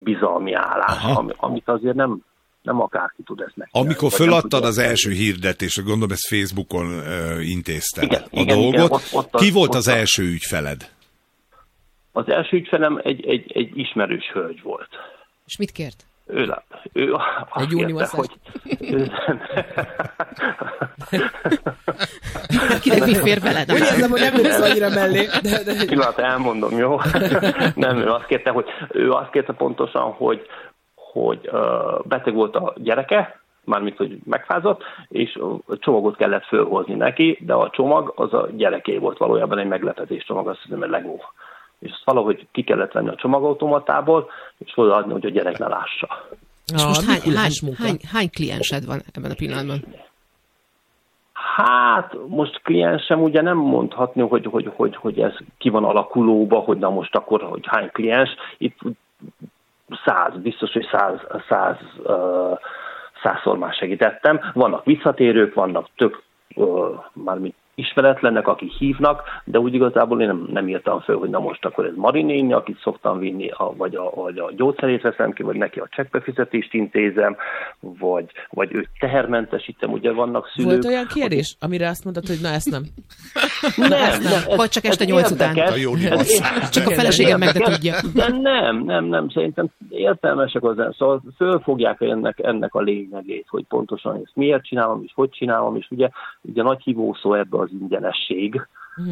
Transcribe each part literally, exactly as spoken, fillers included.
bizalmi állás, ami, amit azért nem, nem akárki tud ezt meg. Amikor föladtad az első hirdetést, gondolom ezt Facebookon uh, intézted igen, a igen, dolgot, igen, ott, ott ki az, volt ott az első ügyfeled? Az első ügyfelem egy, egy, egy ismerős hölgy volt. És mit kért? Ő, ő azt kérte, hogy... Kinek mi fér veled? Úgy érzem, hogy nem ülsz annyira mellé. De, de... Pillanat, elmondom, jó? Nem, ő azt kérte, hogy ő azt kérte pontosan, hogy, hogy uh, beteg volt a gyereke, mármint, hogy megfázott, és a csomagot kellett fölhozni neki, de a csomag az a gyereké volt, valójában egy meglepetés csomag, azt hiszem, egy Lego. És azt valahogy ki kellett venni a csomagautomatából, és odaadni, hogy a gyerek ne lássa. És most hány, hány, hány, hány kliensed van ebben a pillanatban? Hát, most kliensem ugye nem mondhatni, hogy, hogy, hogy, hogy ez ki van alakulóba, hogy na most akkor, hogy hány kliens. Itt száz, biztos, hogy száz, száz, uh, százszor már segítettem. Vannak visszatérők, vannak tök, uh, mármint ismeretlenek, akik hívnak, de úgy igazából én nem, nem írtam föl, hogy na most akkor ez Marinéni, akit szoktam vinni, a, vagy, a, vagy a gyógyszerét veszem ki, vagy neki a csekkbefizetést intézem, vagy, vagy őt tehermentesítem, ugye vannak szülők. Volt olyan kérdés, amire azt mondtad, hogy na ezt nem? Nem, nem, nem ez, vagy csak este nyolc után. Csak a feleségem meg, de tudja. De nem, nem, nem, szerintem értelmesek az, szóval fölfogják ennek, ennek a lényegét, hogy pontosan ezt miért csinálom, és hogy csinálom, és ugye, ugye nagy hívószó ebbe az ingyenesség. Uh-huh.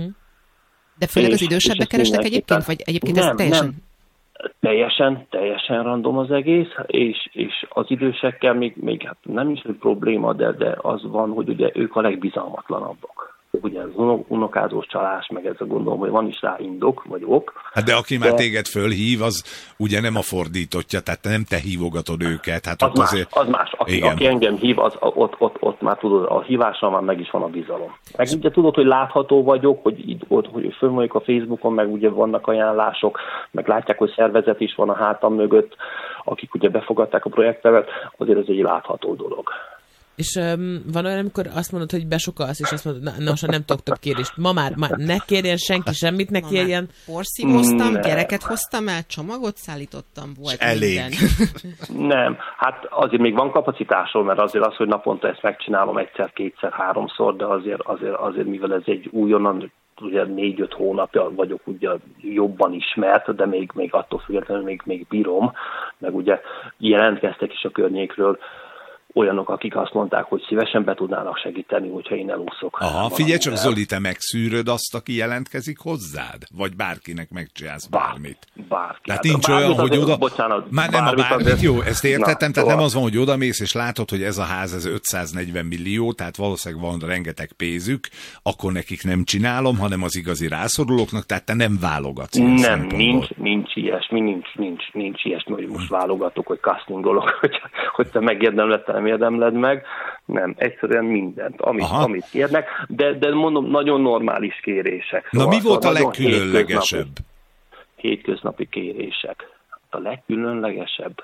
De főleg az idősebbek keresnek egyébként, vagy egyébként nem, ez teljesen? Nem. Teljesen, teljesen random az egész, és, és az idősekkel még, még hát nem is egy probléma, de, de az van, hogy ugye ők a legbizalmatlanabbak. Ugye ez unokázós csalás, meg ez a gondolom, hogy van is rá indok, vagy ok. Hát de aki de... már téged fölhív, az ugye nem a fordítottja, tehát nem te hívogatod őket. Hát az, ott más, azért... az más, aki, aki engem hív, az, ott, ott, ott már tudod, a hívással már meg is van a bizalom. Meg ugye tudod, hogy látható vagyok, hogy, így, ott, hogy fönn vagyok a Facebookon, meg ugye vannak ajánlások, meg látják, hogy szervezet is van a hátam mögött, akik ugye befogadták a projektemet, azért ez egy látható dolog. És um, van olyan, amikor azt mondod, hogy besokalsz, és azt mondod, na, na most nem tudok több kérdést. Ma már, már ne kérjen senki semmit, ne kérjen. Porszívóztam, gyereket hoztam el, csomagot szállítottam, volt elég. minden. Nem, hát azért még van kapacitásom, mert azért az, hogy naponta ezt megcsinálom egyszer, kétszer, háromszor, de azért, azért, azért mivel ez egy újonnan, ugye négy-öt hónapja vagyok ugye jobban ismert, de még, még attól függetlenül még, még bírom, meg ugye jelentkeztek is a környékről olyanok, akik azt mondták, hogy szívesen be tudnának segíteni, hogyha én elúszok. Aha, figyelj csak, Zoli, te megszűröd azt, aki jelentkezik hozzád? Vagy bárkinek megcsinálsz bármit? Bárki. Tehát nincs olyan, hogy azért, oda... Bocsánat, már nem bármit, a bármit, azért... jó, ezt értettem, na, tehát nem az van, hogy odamész, és látod, hogy ez a ház, ez ötszáznegyven millió, tehát valószínűleg van rengeteg pénzük, akkor nekik nem csinálom, hanem az igazi rászorulóknak, tehát te nem válogatsz. Nem, nincs, nincs ilyesmi, nincs, nincs, nincs ilyesmi, hogy most válogatok, hogy castingolok, hogy, hogy te megérdemled, te nem érdemled meg. Nem, egyszerűen mindent, amit, amit kérnek, de, de mondom, nagyon normális kérések. Szóval, na mi volt a legkülönlegesebb? Hétköznapi, hétköznapi kérések. A legkülönlegesebb?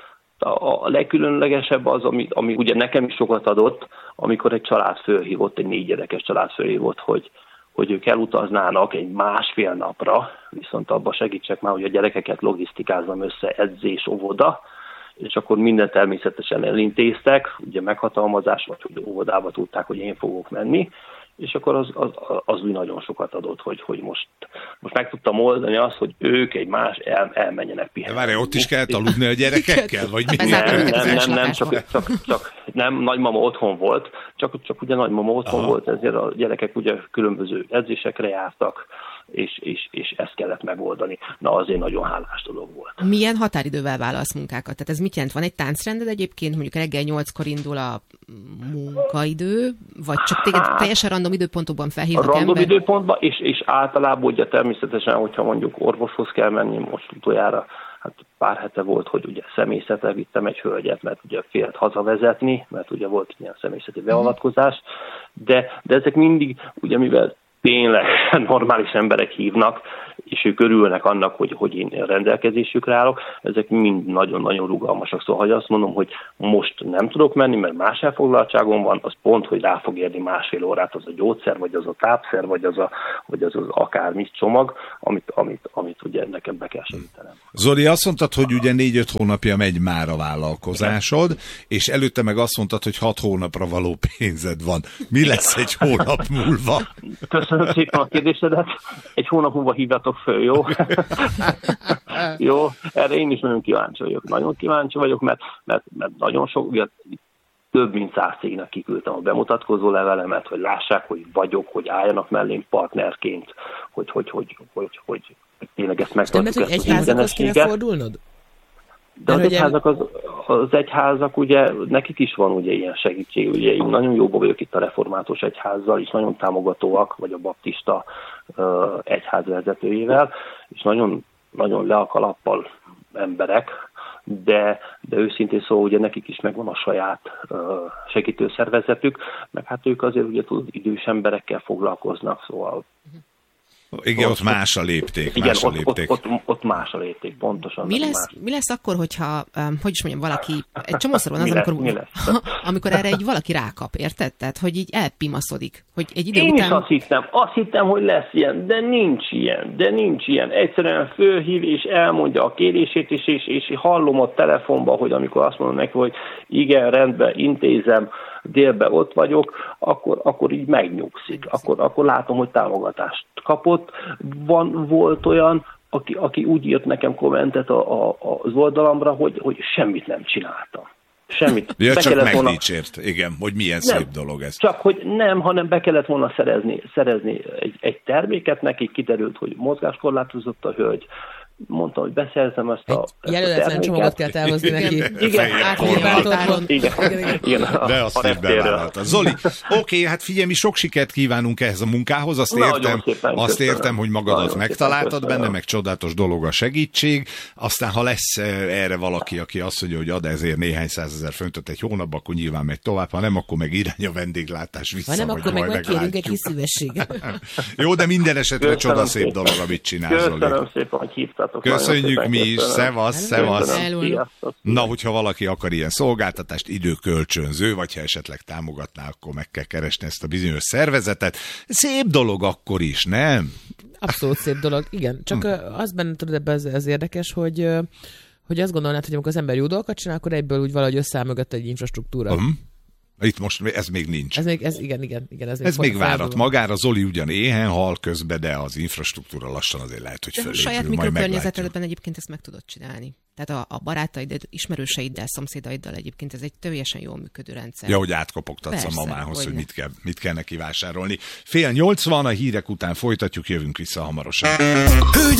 A, a legkülönlegesebb az, ami, ami ugye nekem is sokat adott, amikor egy család fölhívott, egy négy gyerekes család fölhívott, hogy, hogy ők elutaznának egy másfél napra, viszont abban segítsek már, hogy a gyerekeket logisztikázzam össze, edzés, óvoda, és akkor minden természetesen elintéztek, ugye meghatalmazás, vagy hogy óvodába tudták, hogy én fogok menni, és akkor az, az, az úgy nagyon sokat adott, hogy, hogy most, most meg tudtam oldani azt, hogy ők egy más el, elmenjenek pihenni. De várj, ott is kellett aludni a gyerekekkel? Vagy mi? Nem, nem, nem, nem, csak, csak, csak nem, nagymama otthon volt, csak, csak ugye nagymama otthon Aha. volt, ezért a gyerekek ugye különböző edzésekre jártak, és, és, és ezt kellett megoldani. Na, azért nagyon hálás dolog volt. Milyen határidővel válasz munkákat? Tehát ez mit jelent? Van egy táncrended egyébként? Mondjuk reggel nyolckor indul a munkaidő, vagy csak téged hát, teljesen random időpontokban felhívnak ember? Random időpontban, és, és általában ugye természetesen, hogyha mondjuk orvoshoz kell menni, most utoljára, hát pár hete volt, hogy ugye személyzetre vittem egy hölgyet, mert ugye félt hazavezetni, mert ugye volt ilyen személyzeti beavatkozás, de, de ezek mindig, ugye mivel tényleg normális emberek hívnak, és ők örülnek annak, hogy, hogy én rendelkezésükre állok, ezek mind nagyon-nagyon rugalmasak. Szóval, hogy azt mondom, hogy most nem tudok menni, mert más elfoglaltságom van, az pont, hogy rá fog érni másfél órát az a gyógyszer, vagy az a tápszer, vagy az a, vagy az, az akármi csomag, amit, amit, amit ugye nekem be kell segítenem. Zoli, azt mondtad, hogy ugye négy-öt hónapja megy már a vállalkozásod, és előtte meg azt mondtad, hogy hat hónapra való pénzed van. Mi lesz egy hónap múlva? Köszönöm szépen a kérdésedet. Egy hónap múlva hívjatok föl, jó? Jó, erre én is nagyon kíváncsi vagyok. Nagyon kíváncsi vagyok, mert, mert, mert nagyon sok, ugye, több mint száz cégnek kiküldtem a bemutatkozó levelemet, hogy lássák, hogy vagyok, hogy álljanak mellém partnerként, hogy, hogy, hogy, hogy, hogy, hogy tényleg ezt megtartjuk. Nem, hogy egyházakhoz kéne fordulnod? De az egyházak, az, az egyházak, ugye, nekik is van ugye ilyen segítség, ugye én nagyon jóban vagyok itt a református egyházzal, és nagyon támogatóak, vagy a baptista uh, egyház vezetőjével, és nagyon, nagyon le a kalappal emberek, de, de őszintén szóval ugye nekik is megvan a saját uh, segítőszervezetük, meg hát ők azért ugye tudod, idős emberekkel foglalkoznak, szóval... Igen, ott más a lépték. Igen, más a ott, lépték. Ott, ott, ott más a lépték, pontosan. Mi lesz, más. mi lesz akkor, hogyha, um, hogy is mondjam, valaki, egy csomószor van az, mi amikor, lesz, amikor erre egy valaki rákap, érted? Tehát, hogy így elpimaszodik, hogy egy idő Én után... is azt hittem, azt hittem, hogy lesz ilyen, de nincs ilyen, de nincs ilyen. Egyszerűen fölhív és elmondja a kérését is, és, és hallom a telefonban, hogy amikor azt mondom neki, hogy igen, rendben, intézem, délben ott vagyok, akkor, akkor így megnyugszik. Akkor, akkor látom, hogy támogatást kapott. Van, volt olyan, aki, aki úgy írt nekem kommentet a, a, az oldalamra, hogy, hogy semmit nem csináltam. Semmit. Ja, be csak volna... megdicsért, igen, hogy milyen nem, szép dolog ez. Csak, hogy nem, hanem be kellett volna szerezni, szerezni egy, egy terméket neki, kiderült, hogy mozgáskorlátozott a hölgy, mondtam, hogy beszerzem ezt a, egy jelöletlen csomagot kell elhozni neki. Igen, igen, igen, igen. De azt így bevállalta. Zoli, oké, hát figyelj, mi sok sikert kívánunk ehhez a munkához, azt értem, szépen, azt értem, hogy magadat nagyon megtaláltad szépen, benne, meg csodálatos dolog a segítség, aztán ha lesz erre valaki, aki azt mondja, hogy ad ezért néhány százezer föntöt egy hónapban, akkor nyilván megy tovább, ha nem, akkor meg irány a vendéglátás vissza. Ha nem, akkor meg megkérünk egy kis szívességet. Jó, de minden esetre csodaszép dolog, amit csinálsz, Zoli. Köszönöm szépen, hogy hívtál. Köszönjük mi is, szevasz, szevasz. Elul. Na, hogyha valaki akar ilyen szolgáltatást, időkölcsönző, vagy ha esetleg támogatná, akkor meg kell keresni ezt a bizonyos szervezetet. Szép dolog akkor is, nem? Abszolút szép dolog, igen. Csak hm. az benne, tudod, ebben az, az érdekes, hogy, hogy azt gondolnád, hogy amikor az ember jó dolgokat csinál, akkor egyből úgy valahogy összeáll mögött egy infrastruktúra. Uh-huh. Itt most ez még nincs. Ez még, ez, igen, igen, igen. Ez még, ez még várat magára. Zoli ugyan éhen hal közben, de az infrastruktúra lassan azért lehet, hogy fölépül. A saját mikrokörnyezetedben egyébként ezt meg tudod csinálni. Tehát a, a barátaid, ismerőseiddel, szomszédaiddal egyébként ez egy teljesen jól működő rendszer. Ja, hogy átkopogtatsz Persze, a mamához, hogy, hogy mit kell, mit kell neki vásárolni. Fél nyolcvan, a hírek után folytatjuk, jövünk vissza hamarosan.